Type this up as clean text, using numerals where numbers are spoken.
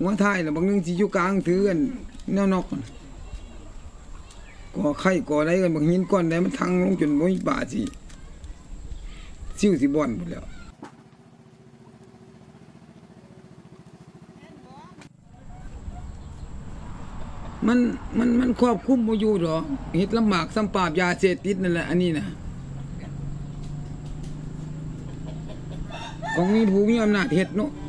หัวท้ายแล้วบางนึงสิอยู่กลางถือกันแนวนอกก่อไข่ก่ออะไรกันบางหินก้อนใดมันทังลงจนบ่มีป่าสิซิ่วสิบ่อนหมดแล้วมันควบคุมบ่อยู่ดอกเฮ็ดลำบากซ้ำปราบยาเสพติดนั่นแหละอันนี้นะของมีผู้มีอำนาจเฮ็ดเนาะ